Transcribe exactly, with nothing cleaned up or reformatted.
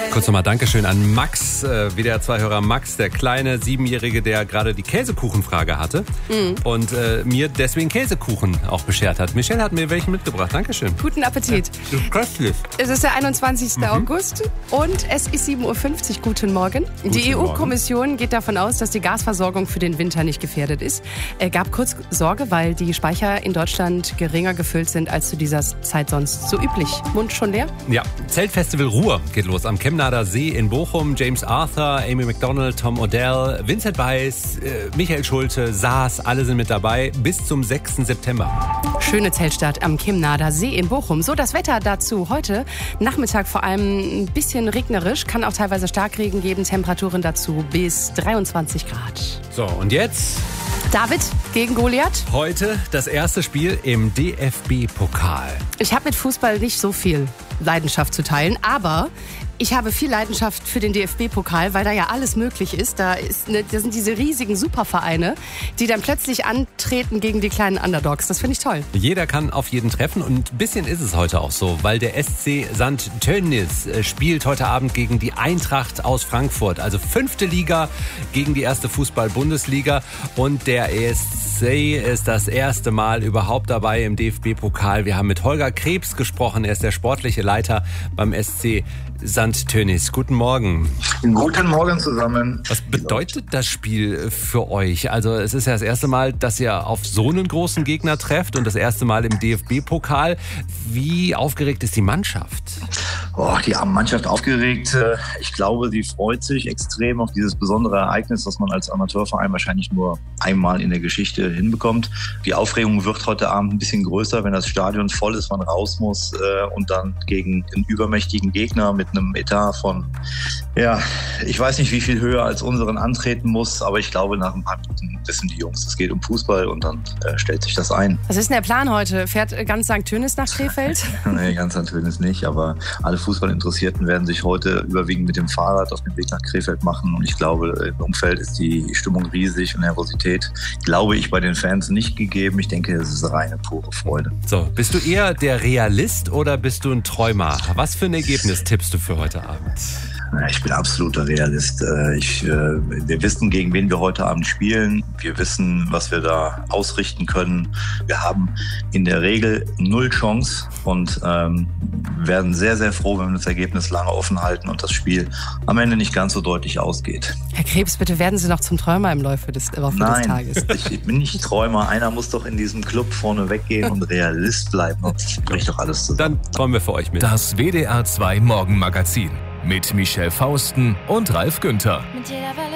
Kurz nochmal Dankeschön an Max, äh, W D R zwei Hörer Max, der kleine Siebenjährige, der gerade die Käsekuchenfrage hatte mhm. und äh, mir deswegen Käsekuchen auch beschert hat. Michelle hat mir welchen mitgebracht. Dankeschön. Guten Appetit. Ja, köstlich. Es ist der einundzwanzigsten Mhm. August und es ist sieben Uhr fünfzig. Guten Morgen. Guten die E U-Kommission geht davon aus, dass die Gasversorgung für den Winter nicht gefährdet ist. Es gab kurz Sorge, weil die Speicher in Deutschland geringer gefüllt sind als zu dieser Zeit sonst so üblich. Mund schon leer? Ja, Zeltfestival Ruhr geht los am Chemnader See in Bochum. James Arthur, Amy Macdonald, Tom Odell, Vincent Weiss, äh, Michael Schulte, Saas, alle sind mit dabei bis zum sechsten September. Schöne Zeltstadt am Chemnader See in Bochum. So, das Wetter dazu heute. Nachmittag vor allem ein bisschen regnerisch, kann auch teilweise Starkregen geben. Temperaturen dazu bis dreiundzwanzig Grad. So, und jetzt? David gegen Goliath. Heute das erste Spiel im D F B-Pokal. Ich habe mit Fußball nicht so viel Leidenschaft zu teilen, aber ich habe viel Leidenschaft für den D F B-Pokal, weil da ja alles möglich ist. Da, ist eine, da sind diese riesigen Supervereine, die dann plötzlich antreten gegen die kleinen Underdogs. Das finde ich toll. Jeder kann auf jeden treffen und ein bisschen ist es heute auch so, weil der S C Sankt Tönnies spielt heute Abend gegen die Eintracht aus Frankfurt. Also fünfte Liga gegen die erste Fußball-Bundesliga und der E S C ist das erste Mal überhaupt dabei im D F B-Pokal. Wir haben mit Holger Krebs gesprochen, er ist der sportliche Leiter beim S C Sankt Tönnies. Guten Morgen. Guten Morgen zusammen. Was bedeutet das Spiel für euch? Also es ist ja das erste Mal, dass ihr auf so einen großen Gegner trefft und das erste Mal im D F B-Pokal. Wie aufgeregt ist die Mannschaft? Oh, die Mannschaft aufgeregt. Ich glaube, sie freut sich extrem auf dieses besondere Ereignis, das man als Amateurverein wahrscheinlich nur einmal in der Geschichte hinbekommt. Die Aufregung wird heute Abend ein bisschen größer, wenn das Stadion voll ist, man raus muss und dann gegen einen übermächtigen Gegner mit einem Etat von, ja, ich weiß nicht, wie viel höher als unseren antreten muss, aber ich glaube, nach ein paar Minuten wissen die Jungs, es geht um Fußball und dann äh, stellt sich das ein. Was ist denn der Plan heute? Fährt ganz Sankt Tönnies nach Krefeld? Nee, ganz Sankt Tönnies nicht, aber alle Fußballinteressierten werden sich heute überwiegend mit dem Fahrrad auf den Weg nach Krefeld machen und ich glaube, im Umfeld ist die Stimmung riesig und Nervosität, glaube ich, bei den Fans nicht gegeben. Ich denke, es ist reine, pure Freude. So, bist du eher der Realist oder bist du ein Träumer? Was für ein Ergebnis tippst du für heute Abend? Ich bin absoluter Realist. Ich, wir wissen, gegen wen wir heute Abend spielen. Wir wissen, was wir da ausrichten können. Wir haben in der Regel null Chance und ähm, werden sehr, sehr froh, wenn wir das Ergebnis lange offen halten und das Spiel am Ende nicht ganz so deutlich ausgeht. Herr Krebs, bitte werden Sie noch zum Träumer im Laufe des, im Laufe Nein, des Tages. Ich, ich bin nicht Träumer. Einer muss doch in diesem Club vorne weggehen und Realist bleiben. Das bricht doch alles zusammen. Dann träumen wir für euch mit. Das W D R zwei Morgenmagazin mit Michelle Fausten und Ralf Günther. Mit jeder Welle